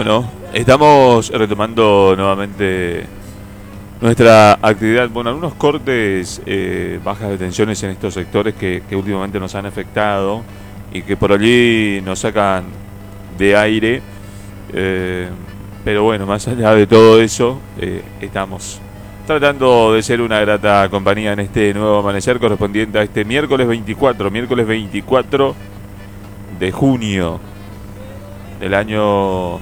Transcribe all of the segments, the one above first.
Bueno, estamos retomando nuevamente nuestra actividad. Bueno, algunos cortes, bajas de tensiones en estos sectores que últimamente nos han afectado y que por allí nos sacan de aire. Pero bueno, más allá de todo eso, estamos tratando de ser una grata compañía en este nuevo amanecer correspondiente a este miércoles 24 de junio del año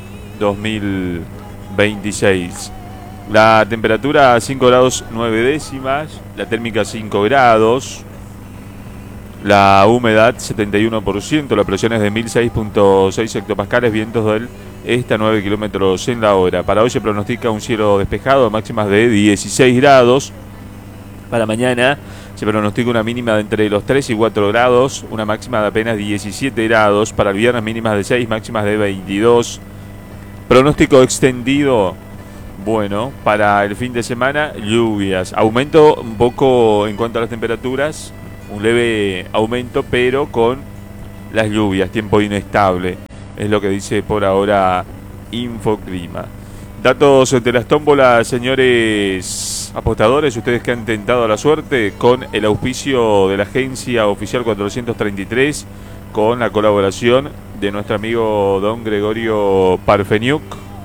2026. La temperatura 5 grados 9 décimas, la térmica 5 grados, la humedad 71%, la presión es de 1006.6 hectopascales, vientos del este a 9 kilómetros en la hora. Para hoy se pronostica un cielo despejado, máximas de 16 grados. Para mañana se pronostica una mínima de entre los 3 y 4 grados, una máxima de apenas 17 grados. Para el viernes mínimas de 6, máximas de 22. Pronóstico extendido, bueno, para el fin de semana, lluvias. Aumento un poco en cuanto a las temperaturas, un leve aumento, pero con las lluvias, tiempo inestable. Es lo que dice por ahora Infoclima. Datos de las tómbolas, señores apostadores, ustedes que han tentado la suerte con el auspicio de la agencia oficial 433, con la colaboración de nuestro amigo don Gregorio Parfeniuk.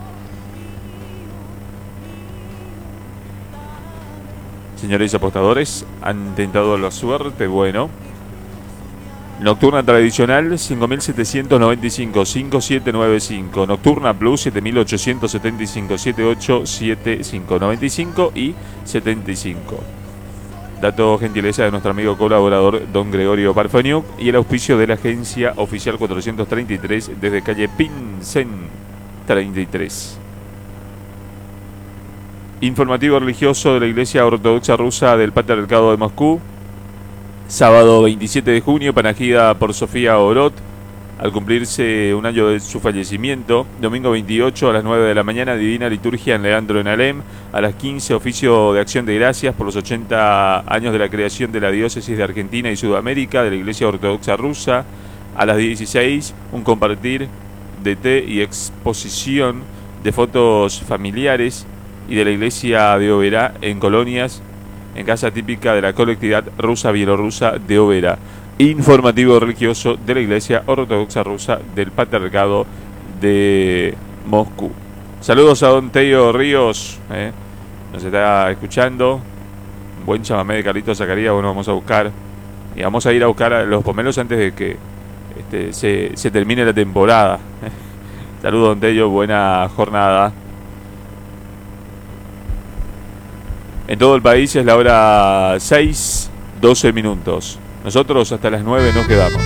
Señores apostadores, han tentado la suerte, bueno. Nocturna tradicional 5.795, 5795. Nocturna Plus 7.875, 7875, 95 y 75. Dato gentileza de nuestro amigo colaborador don Gregorio Parfeniuk y el auspicio de la agencia oficial 433 desde calle Pincen 33. Informativo religioso de la Iglesia Ortodoxa Rusa del Patriarcado de Moscú. Sábado 27 de junio, Panagida por Sofía Orot, al cumplirse un año de su fallecimiento. Domingo 28 a las 9 de la mañana, Divina Liturgia en Leandro en Alem. A las 15, oficio de acción de gracias por los 80 años de la creación de la diócesis de Argentina y Sudamérica de la Iglesia Ortodoxa Rusa. A las 16, un compartir de té y exposición de fotos familiares y de la Iglesia de Oberá en Colonias, en casa típica de la colectividad rusa-bielorrusa de Oberá. Informativo religioso de la Iglesia Ortodoxa Rusa del Patriarcado de Moscú. Saludos a don Teo Ríos, nos está escuchando. Buen chamamé de Carlitos Zacarías. Bueno, vamos a buscar y vamos a ir a buscar a los pomelos antes de que se termine la temporada. Saludos don Teo, buena jornada. En todo el país es la hora 6:12. Nosotros hasta las 9 nos quedamos.